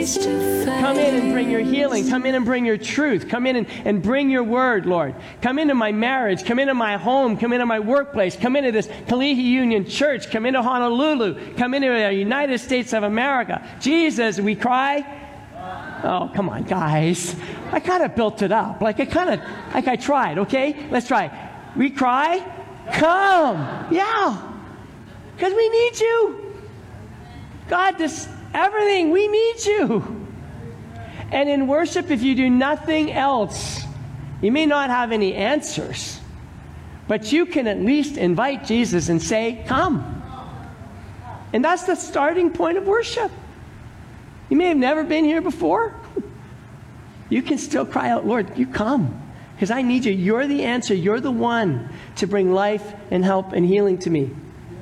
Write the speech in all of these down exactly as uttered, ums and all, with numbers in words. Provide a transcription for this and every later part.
face to face. Come in and bring your healing. Come in and bring your truth. Come in and, and bring your word, Lord. Come into my marriage. Come into my home. Come into my workplace. Come into this Kalihi Union Church. Come into Honolulu. Come into the United States of America. Jesus, we cry. Oh, come on, guys. I kind of built it up. Like I kind of, like I tried, okay? Let's try. We cry, come. Yeah. Because we need you. God, this, everything, we need you. And in worship, if you do nothing else, you may not have any answers, but you can at least invite Jesus and say, come. And that's the starting point of worship. You may have never been here before. You can still cry out, Lord, you come. Because I need you. You're the answer. You're the one to bring life and help and healing to me.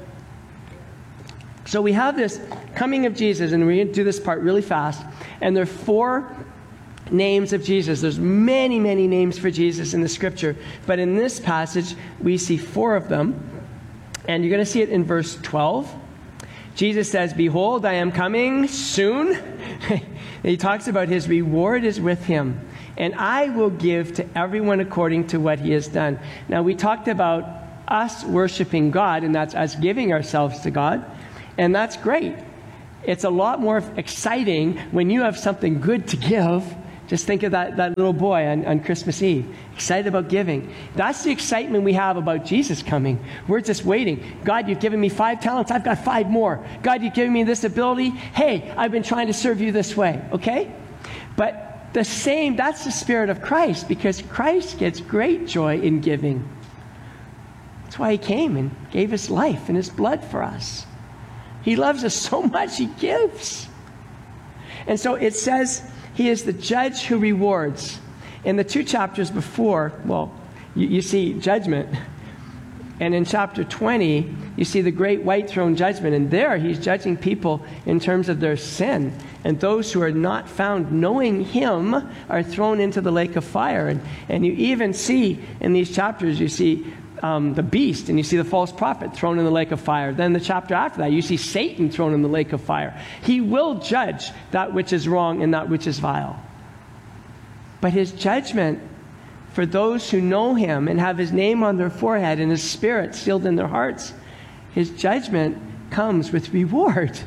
So we have this coming of Jesus, and we're going to do this part really fast. And there are four names of Jesus. There's many, many names for Jesus in the Scripture. But in this passage, we see four of them. And you're going to see it in verse twelve. Jesus says, behold, I am coming soon. He talks about his reward is with him. And I will give to everyone according to what he has done. Now, we talked about us worshiping God, and that's us giving ourselves to God. And that's great. It's a lot more exciting when you have something good to give. Just think of that, that little boy on, on Christmas Eve, excited about giving. That's the excitement we have about Jesus coming. We're just waiting. God, you've given me five talents. I've got five more. God, you've given me this ability. Hey, I've been trying to serve you this way. Okay? But the same, that's the spirit of Christ, because Christ gets great joy in giving. That's why he came and gave his life and his blood for us. He loves us so much, he gives. And so it says he is the judge who rewards. In the two chapters before, well, you, you see judgment. And in chapter twenty, you see the great white throne judgment. And there he's judging people in terms of their sin. And those who are not found knowing him are thrown into the lake of fire. And, and you even see in these chapters, you see Um, the beast, and you see the false prophet thrown in the lake of fire. Then the chapter after that, you see Satan thrown in the lake of fire. He will judge that which is wrong and that which is vile. But his judgment for those who know him and have his name on their forehead and his spirit sealed in their hearts, his judgment comes with reward.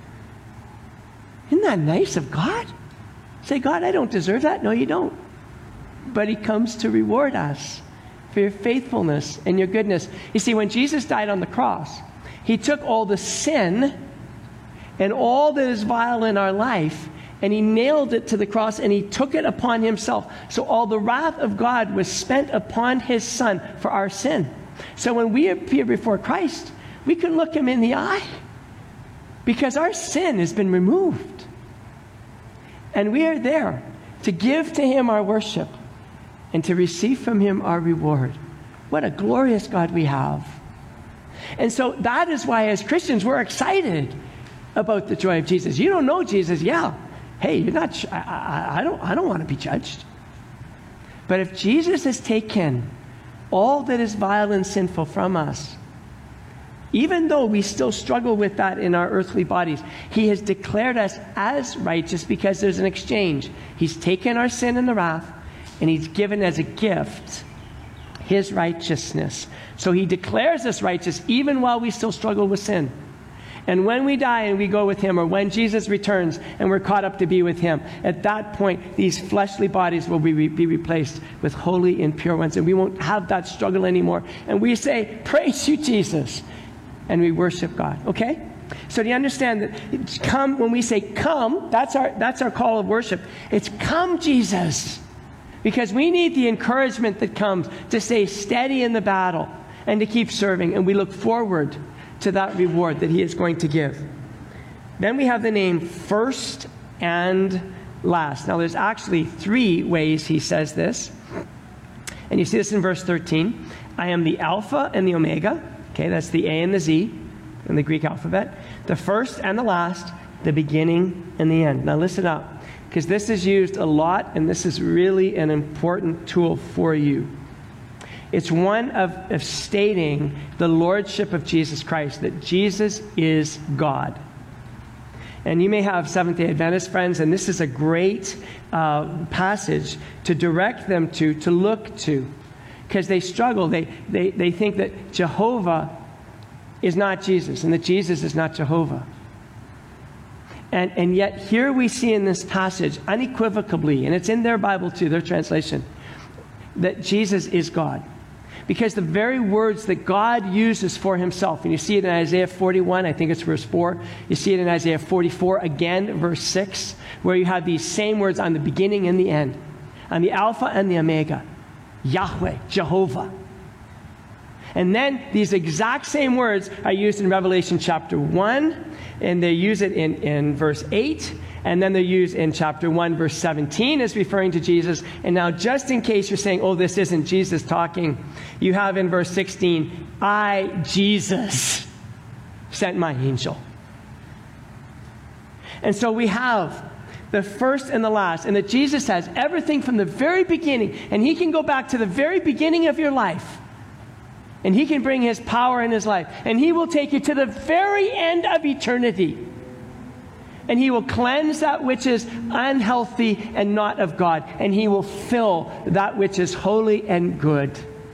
Isn't that nice of God? Say, God, I don't deserve that. No, you don't. But he comes to reward us for your faithfulness and your goodness. You see, when Jesus died on the cross, he took all the sin and all that is vile in our life, and he nailed it to the cross, and he took it upon himself. So all the wrath of God was spent upon his Son for our sin. So when we appear before Christ, we can look him in the eye because our sin has been removed. And we are there to give to him our worship and to receive from him our reward. What a glorious God we have. And so that is why as Christians we're excited about the joy of Jesus. You don't know Jesus, yeah. Hey, you're not, I, I, I don't, I don't want to be judged. But if Jesus has taken all that is vile and sinful from us, even though we still struggle with that in our earthly bodies, he has declared us as righteous because there's an exchange. He's taken our sin and the wrath, and he's given as a gift his righteousness. So he declares us righteous even while we still struggle with sin. And when we die and we go with him, or when Jesus returns and we're caught up to be with him, at that point, these fleshly bodies will be, be replaced with holy and pure ones. And we won't have that struggle anymore. And we say, praise you, Jesus. And we worship God. Okay? So do you understand that it's come, when we say come, that's our, that's our call of worship. It's come, Jesus. Because we need the encouragement that comes to stay steady in the battle and to keep serving. And we look forward to that reward that he is going to give. Then we have the name first and last. Now there's actually three ways he says this. And you see this in verse thirteen. I am the Alpha and the Omega. Okay, that's the A and the Z in the Greek alphabet. The first and the last, the beginning and the end. Now listen up, because this is used a lot, and this is really an important tool for you. It's one of, of stating the lordship of Jesus Christ, that Jesus is God. And you may have Seventh-day Adventist friends, and this is a great uh, passage to direct them to, to look to, because they struggle. They, they, they think that Jehovah is not Jesus, and that Jesus is not Jehovah. And, and yet here we see in this passage unequivocally, and it's in their Bible too, their translation, that Jesus is God. Because the very words that God uses for himself, and you see it in Isaiah forty-one, I think it's verse four. You see it in Isaiah forty-four, again, verse six, where you have these same words on the beginning and the end, on the Alpha and the Omega, Yahweh, Jehovah. And then these exact same words are used in Revelation chapter one, and they use it in, in verse eight, and then they're used in chapter one, verse seventeen, as referring to Jesus. And now, just in case you're saying, oh, this isn't Jesus talking, you have in verse sixteen, I, Jesus, sent my angel. And so we have the first and the last, and that Jesus has everything from the very beginning, and he can go back to the very beginning of your life, and he can bring his power in his life, and he will take you to the very end of eternity. And he will cleanse that which is unhealthy and not of God. And he will fill that which is holy and good.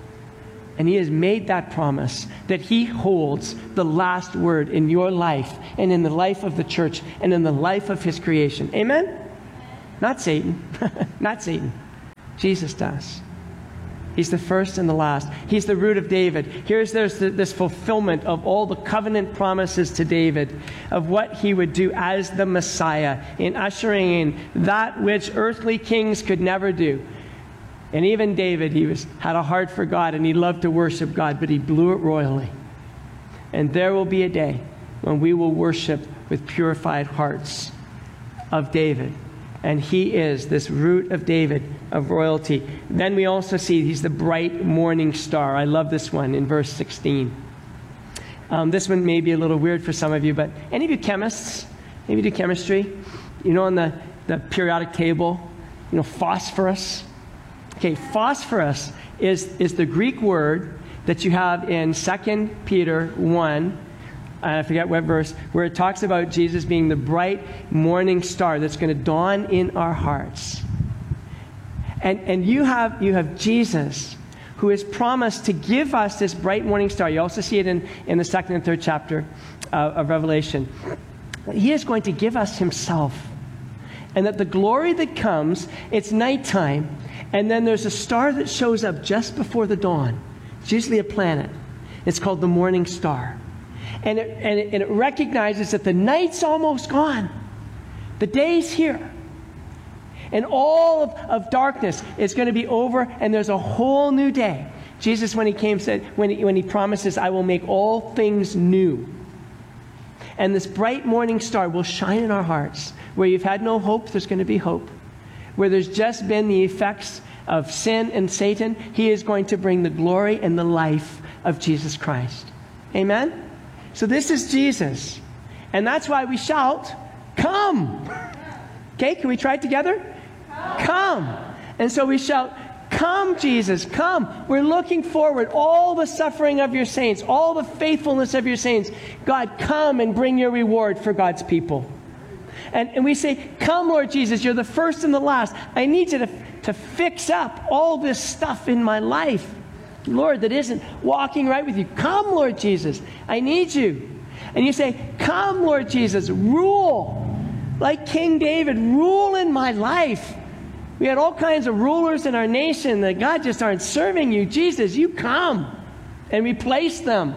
And he has made that promise that he holds the last word in your life and in the life of the church and in the life of his creation. Amen? Not Satan. Not Satan. Jesus does. He's the first and the last. He's the root of David. Here's there's the, this fulfillment of all the covenant promises to David of what he would do as the Messiah in ushering in that which earthly kings could never do. And even David, he was had a heart for God and he loved to worship God, but he blew it royally. And there will be a day when we will worship with purified hearts of David. And he is this root of David, of royalty. Then we also see he's the bright morning star. I love this one in verse sixteen. Um, this one may be a little weird for some of you, but any of you chemists, maybe do chemistry, you know, on the, the periodic table, you know, phosphorus. Okay, phosphorus is, is the Greek word that you have in Second Peter one, I forget what verse, where it talks about Jesus being the bright morning star that's going to dawn in our hearts. And, and you have, you have Jesus, who has promised to give us this bright morning star. You also see it in, in the second and third chapter uh, of Revelation. He is going to give us himself. And that the glory that comes, it's nighttime, and then there's a star that shows up just before the dawn. It's usually a planet. It's called the morning star. And it, and, it, and it recognizes that the night's almost gone. The day's here. And all of, of darkness is going to be over, and there's a whole new day. Jesus, when he came, said, when he, when he promises, I will make all things new. And this bright morning star will shine in our hearts. Where you've had no hope, there's going to be hope. Where there's just been the effects of sin and Satan, he is going to bring the glory and the life of Jesus Christ. Amen? So this is Jesus. And that's why we shout, come. Okay, can we try it together? Come. Come. And so we shout, come, Jesus, come. We're looking forward. All the suffering of your saints, all the faithfulness of your saints. God, come and bring your reward for God's people. And, and we say, come, Lord Jesus, you're the first and the last. I need you to, to fix up all this stuff in my life, Lord, that isn't walking right with you. Come, Lord Jesus, I need you. And you say, come, Lord Jesus, rule. Like King David, rule in my life. We had all kinds of rulers in our nation that God just aren't serving you. Jesus, you come and replace them.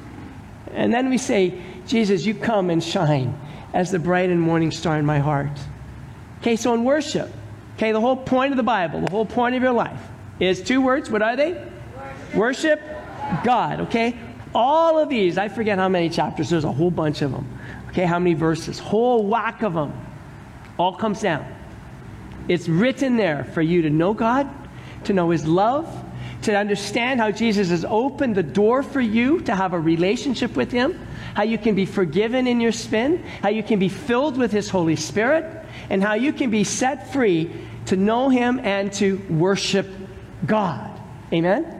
And then we say, Jesus, you come and shine as the bright and morning star in my heart. Okay, so in worship, okay, the whole point of the Bible, the whole point of your life is two words. What are they? Worship, Worship God, okay? All of these, I forget how many chapters, there's a whole bunch of them. Okay, how many verses? Whole whack of them. All comes down. It's written there for you to know God, to know his love, to understand how Jesus has opened the door for you to have a relationship with him, how you can be forgiven in your sin, how you can be filled with his Holy Spirit, and how you can be set free to know him and to worship God. Amen?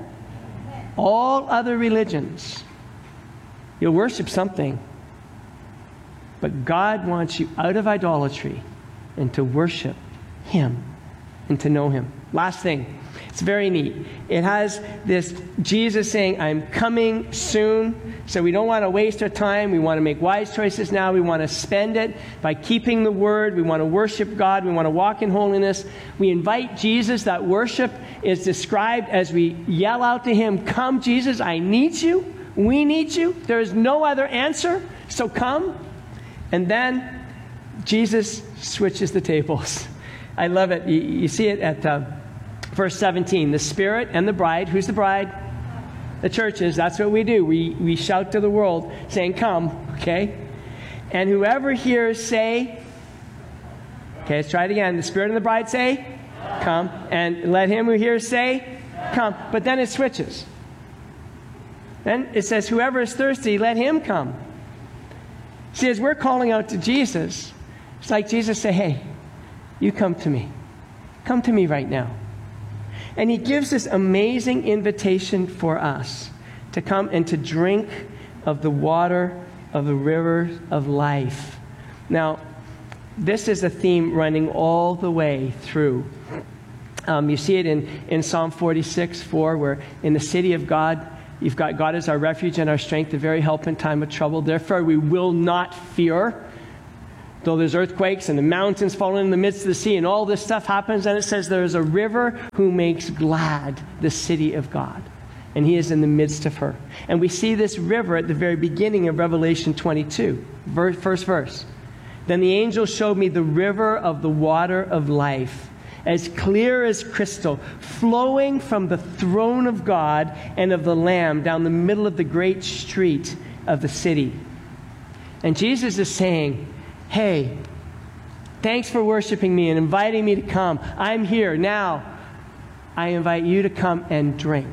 All other religions, you'll worship something. But God wants you out of idolatry and to worship him and to know him. Last thing, it's very neat. It has this Jesus saying, I'm coming soon. So we don't want to waste our time. We want to make wise choices now. We want to spend it by keeping the word. We want to worship God. We want to walk in holiness. We invite Jesus. That worship is described as we yell out to him, come, Jesus, I need you. We need you. There is no other answer. So come. And then Jesus switches the tables. I love it. You, you see it at uh, verse seventeen. The Spirit and the bride. Who's the bride? The church is. That's what we do. We, we shout to the world saying, come. Okay? And whoever hears say, okay, let's try it again. The Spirit and the bride say, come. And let him who hears say, come. But then it switches. Then it says, whoever is thirsty, let him come. See, as we're calling out to Jesus, it's like Jesus say, hey, you come to me. Come to me right now. And he gives this amazing invitation for us to come and to drink of the water of the river of life. Now, this is a theme running all the way through. Um, you see it in, in Psalm forty-six, four, where in the city of God, you've got God as our refuge and our strength, the very help in time of trouble. Therefore, we will not fear. Though there's earthquakes and the mountains falling in the midst of the sea and all this stuff happens, and it says there is a river who makes glad the city of God. And he is in the midst of her. And we see this river at the very beginning of Revelation twenty-two, verse, first verse. Then the angel showed me the river of the water of life, as clear as crystal, flowing from the throne of God and of the Lamb down the middle of the great street of the city. And Jesus is saying, hey, thanks for worshiping me and inviting me to come. I'm here now. I invite you to come and drink,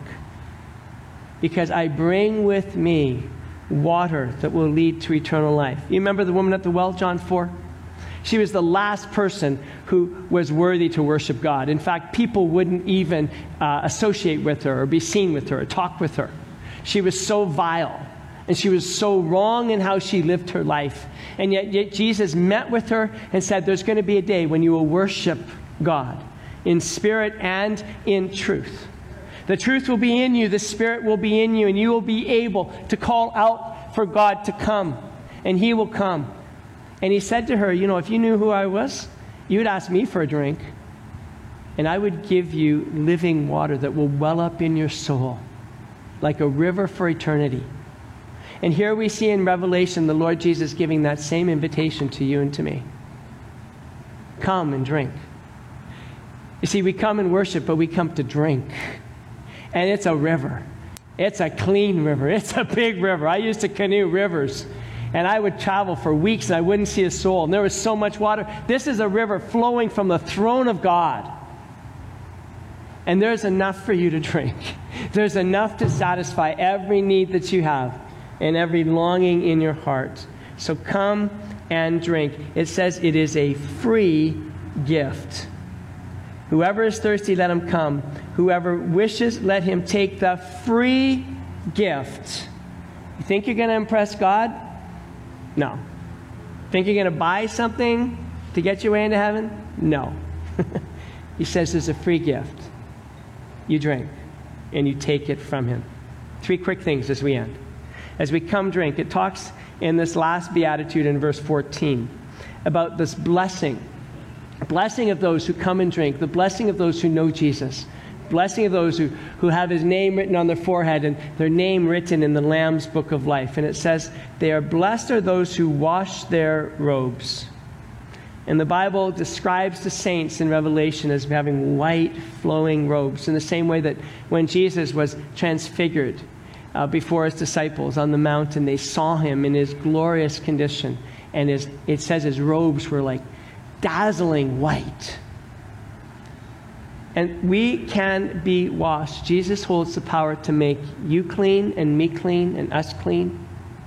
because I bring with me water that will lead to eternal life. You remember the woman at the well, John four? She was the last person who was worthy to worship God. In fact, people wouldn't even uh, associate with her or be seen with her or talk with her. She was so vile. And she was so wrong in how she lived her life. And yet, yet Jesus met with her and said, there's going to be a day when you will worship God in spirit and in truth. The truth will be in you, the Spirit will be in you, and you will be able to call out for God to come. And he will come. And he said to her, you know, if you knew who I was, you would ask me for a drink. And I would give you living water that will well up in your soul like a river for eternity. And here we see in Revelation the Lord Jesus giving that same invitation to you and to me. Come and drink. You see, we come and worship, but we come to drink. And it's a river. It's a clean river. It's a big river. I used to canoe rivers. And I would travel for weeks and I wouldn't see a soul. And there was so much water. This is a river flowing from the throne of God. And there's enough for you to drink. There's enough to satisfy every need that you have and every longing in your heart. So come and drink. It says it is a free gift. Whoever is thirsty, let him come. Whoever wishes, let him take the free gift. You think you're going to impress God? No. Think you're going to buy something to get your way into heaven? No. He says there's a free gift. You drink, and you take it from him. Three quick things as we end. As we come drink, it talks in this last beatitude in verse fourteen about this blessing. Blessing of those who come and drink. The blessing of those who know Jesus. Blessing of those who, who have his name written on their forehead and their name written in the Lamb's book of life. And it says, they are blessed are those who wash their robes. And the Bible describes the saints in Revelation as having white flowing robes, in the same way that when Jesus was transfigured uh, before his disciples on the mountain, they saw him in his glorious condition. And his, it says his robes were like dazzling white. And we can be washed. Jesus holds the power to make you clean and me clean and us clean.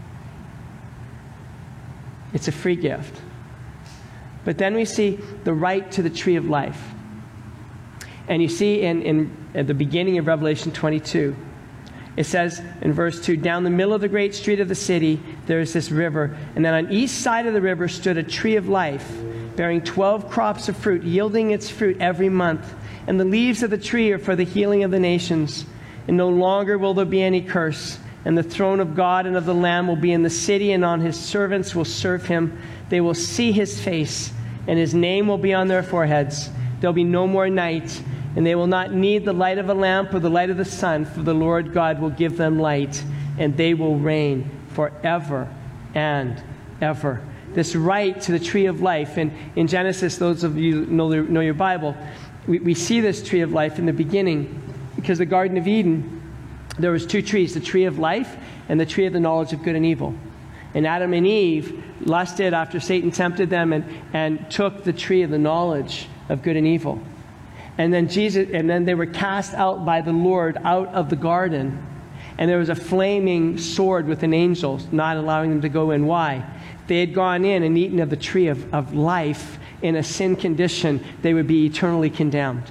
It's a free gift. But then we see the right to the tree of life. And you see in, in at the beginning of Revelation twenty-two, It says in verse two, down the middle of the great street of the city, there is this river. And then on each side of the river stood a tree of life, bearing twelve crops of fruit, yielding its fruit every month. And the leaves of the tree are for the healing of the nations. And no longer will there be any curse. And the throne of God and of the Lamb will be in the city, and on his servants will serve him. They will see his face, and his name will be on their foreheads. There'll be no more night, and they will not need the light of a lamp or the light of the sun, for the Lord God will give them light, and they will reign forever and ever. This right to the tree of life. And in Genesis, those of you who know, know your Bible, we, we see this tree of life in the beginning, because the Garden of Eden, there was two trees, the tree of life and the tree of the knowledge of good and evil. And Adam and Eve lusted after Satan tempted them and, and took the tree of the knowledge of good and evil. And then Jesus, and then they were cast out by the Lord out of the garden. And there was a flaming sword with an angel, not allowing them to go in. Why? If they had gone in and eaten of the tree of, of life in a sin condition, they would be eternally condemned.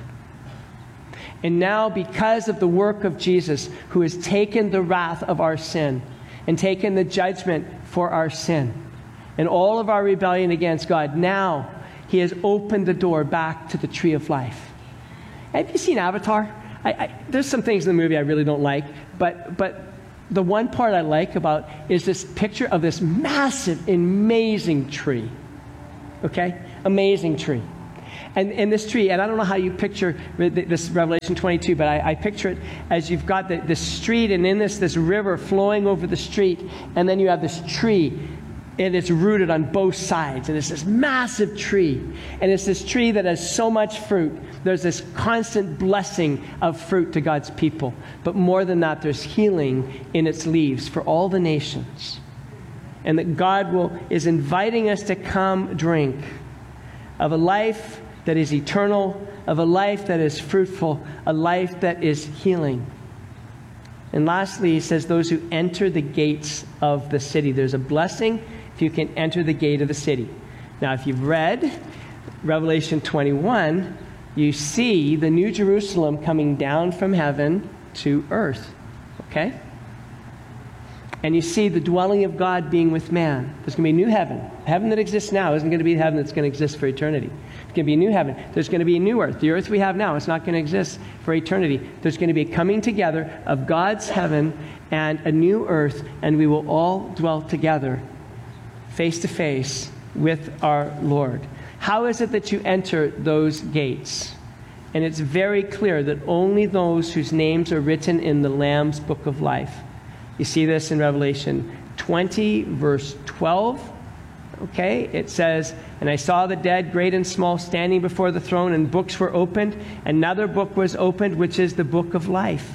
And now, because of the work of Jesus, who has taken the wrath of our sin and taken the judgment for our sin and all of our rebellion against God, now he has opened the door back to the tree of life. Have you seen Avatar? I, I, there's some things in the movie I really don't like, but but the one part I like about is this picture of this massive, amazing tree. Okay? Amazing tree. And, and this tree, and I don't know how you picture this Revelation twenty-two, but I, I picture it as you've got the, this street, and in this, this river flowing over the street, and then you have this tree, and it's rooted on both sides, and it's this massive tree. And it's this tree that has so much fruit. There's this constant blessing of fruit to God's people. But more than that, there's healing in its leaves for all the nations. And that God will is inviting us to come drink of a life that is eternal, of a life that is fruitful, a life that is healing. And lastly, he says, those who enter the gates of the city. There's a blessing if you can enter the gate of the city. Now, if you've read Revelation twenty-one, you see the New Jerusalem coming down from heaven to earth. Okay? And you see the dwelling of God being with man. There's going to be a new heaven. Heaven that exists now isn't going to be the heaven that's going to exist for eternity. It's going to be a new heaven. There's going to be a new earth. The earth we have now is not going to exist for eternity. There's going to be a coming together of God's heaven and a new earth, and we will all dwell together face to face with our Lord. How is it that you enter those gates? And it's very clear that only those whose names are written in the Lamb's book of life. You see this in Revelation twenty, verse twelve. Okay, it says, and I saw the dead, great and small, standing before the throne, and books were opened. Another book was opened, which is the book of life.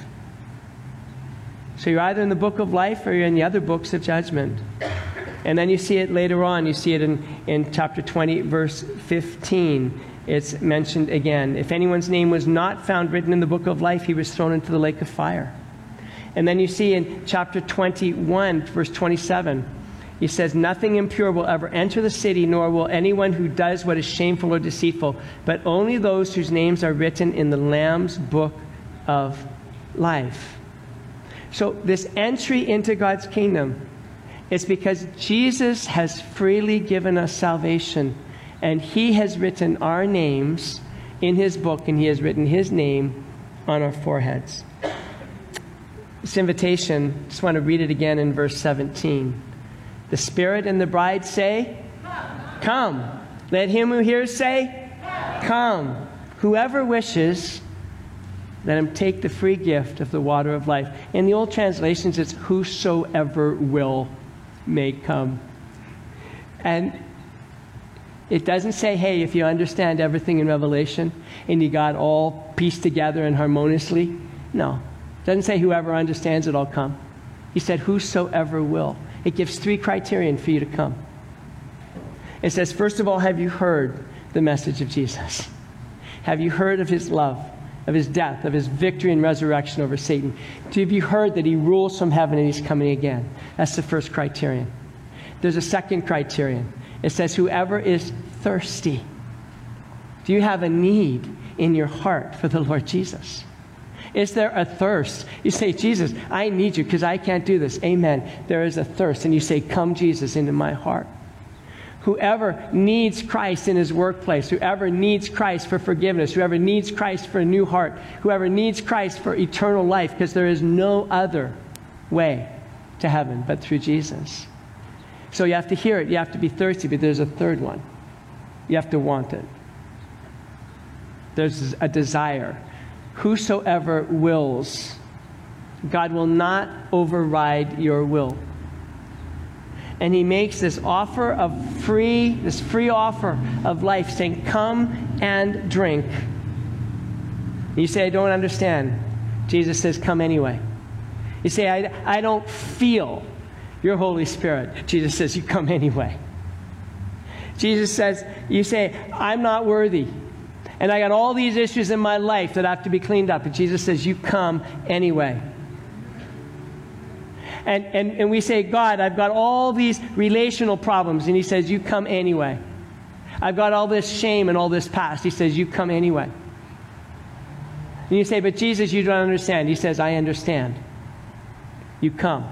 So you're either in the book of life or you're in the other books of judgment. And then you see it later on. You see it in, in chapter twenty, verse fifteen. It's mentioned again. If anyone's name was not found written in the book of life, he was thrown into the lake of fire. And then you see in chapter twenty-one, verse twenty-seven, he says, nothing impure will ever enter the city, nor will anyone who does what is shameful or deceitful, but only those whose names are written in the Lamb's book of life. So this entry into God's kingdom is because Jesus has freely given us salvation, and he has written our names in his book, and he has written his name on our foreheads. This invitation, just want to read it again in verse seventeen. The Spirit and the bride say, come. Let him who hears say, come. Whoever wishes, let him take the free gift of the water of life. In the old translations, it's whosoever will may come. And it doesn't say, hey, if you understand everything in Revelation and you got all pieced together and harmoniously. No. It doesn't say whoever understands it all come. He said whosoever will. It gives three criterion for you to come. It says, first of all, have you heard the message of Jesus? Have you heard of his love, of his death, of his victory and resurrection over Satan? Have you heard that he rules from heaven and he's coming again? That's the first criterion. There's a second criterion. It says, whoever is thirsty. Do you have a need in your heart for the Lord Jesus? Is there a thirst? You say, Jesus, I need you because I can't do this. Amen. There is a thirst. And you say, come, Jesus, into my heart. Whoever needs Christ in his workplace, whoever needs Christ for forgiveness, whoever needs Christ for a new heart, whoever needs Christ for eternal life, because there is no other way to heaven but through Jesus. So you have to hear it. You have to be thirsty, but there's a third one. You have to want it. There's a desire. Whosoever wills, God will not override your will. And he makes this offer of free, this free offer of life, saying, come and drink. You say, I don't understand. Jesus says, come anyway. You say, I, I don't feel your Holy Spirit. Jesus says, you come anyway. Jesus says, you say, I'm not worthy. And I got all these issues in my life that have to be cleaned up. And Jesus says, you come anyway. And, and, and we say, God, I've got all these relational problems. And he says, you come anyway. I've got all this shame and all this past. He says, you come anyway. And you say, but Jesus, you don't understand. He says, I understand. You come.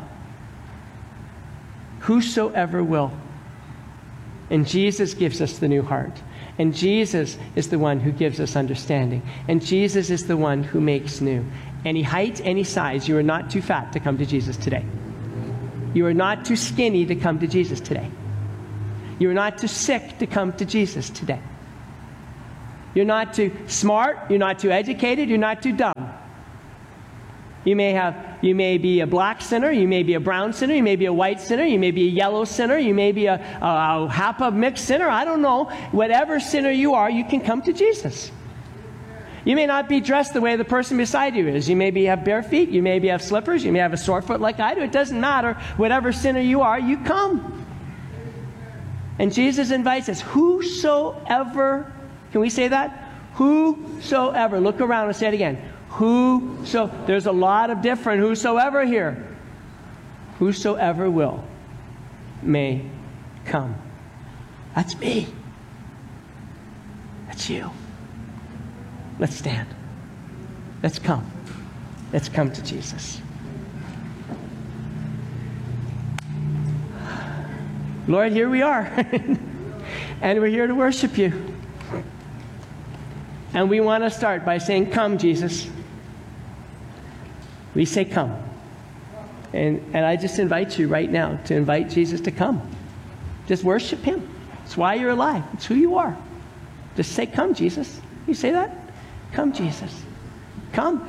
Whosoever will. And Jesus gives us the new heart. And Jesus is the one who gives us understanding. And Jesus is the one who makes new. Any height, any size, you are not too fat to come to Jesus today. You are not too skinny to come to Jesus today. You are not too sick to come to Jesus today. You're not too smart. You're not too educated. You're not too dumb. You may have, you may be a black sinner. You may be a brown sinner. You may be a white sinner. You may be a yellow sinner. You may be a, a, a Hapa mixed sinner. I don't know. Whatever sinner you are, you can come to Jesus. You may not be dressed the way the person beside you is. You may be have bare feet. You may be have slippers. You may have a sore foot like I do. It doesn't matter. Whatever sinner you are, you come. And Jesus invites us. Whosoever, can we say that? Whosoever. Look around and say it again. Who, so there's a lot of different whosoever here. Whosoever will may come. That's me. That's you. Let's stand. Let's come. Let's come to Jesus. Lord, here we are. And we're here to worship you. And we want to start by saying, come, Jesus. We say, come. And, and I just invite you right now to invite Jesus to come. Just worship him. It's why you're alive. It's who you are. Just say, come, Jesus. You say that? Come, Jesus. Come.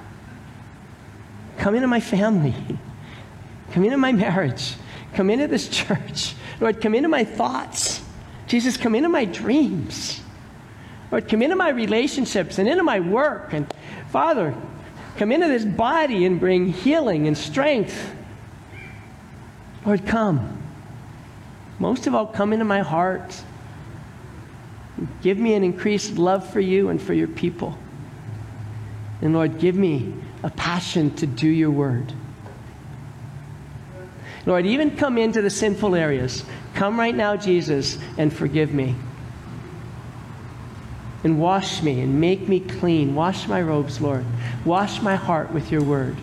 Come into my family. Come into my marriage. Come into this church. Lord, come into my thoughts. Jesus, come into my dreams. Lord, come into my relationships and into my work. And Father, come into this body and bring healing and strength. Lord, come. Most of all, come into my heart. Give me an increased love for you and for your people. And Lord, give me a passion to do your word. Lord, even come into the sinful areas. Come right now, Jesus, and forgive me. And wash me and make me clean. Wash my robes, Lord. Wash my heart with your word.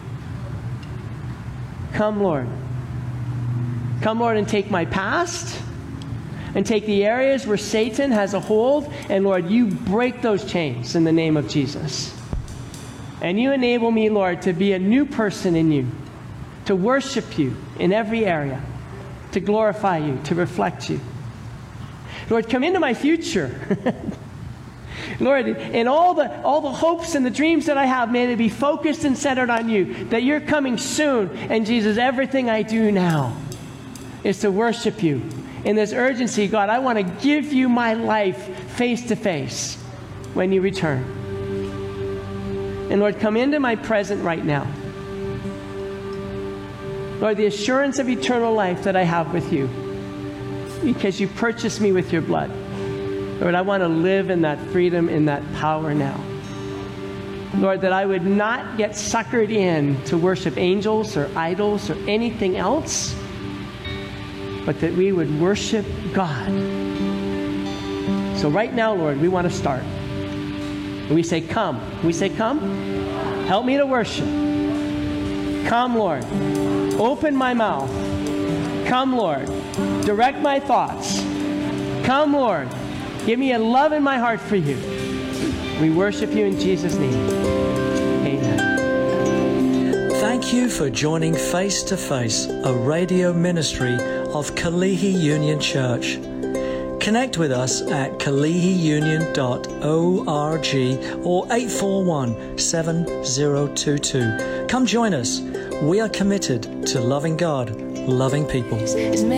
Come, Lord. Come, Lord, and take my past and take the areas where Satan has a hold. And, Lord, you break those chains in the name of Jesus. And you enable me, Lord, to be a new person in you, to worship you in every area, to glorify you, to reflect you. Lord, come into my future. Lord, in all the all the hopes and the dreams that I have, may they be focused and centered on you, that you're coming soon. And Jesus, everything I do now is to worship you. In this urgency, God, I want to give you my life face to face when you return. And Lord, come into my present right now. Lord, the assurance of eternal life that I have with you, because you purchased me with your blood. Lord, I want to live in that freedom, in that power now. Lord, that I would not get suckered in to worship angels or idols or anything else, but that we would worship God. So right now, Lord, we want to start. And we say, come. We say, come. Help me to worship. Come, Lord. Open my mouth. Come, Lord. Direct my thoughts. Come, Lord. Give me a love in my heart for you. We worship you in Jesus' name. Amen. Thank you for joining Face to Face, a radio ministry of Kalihi Union Church. Connect with us at kalihi union dot org or eight four one, seven zero two two. Come join us. We are committed to loving God, loving people.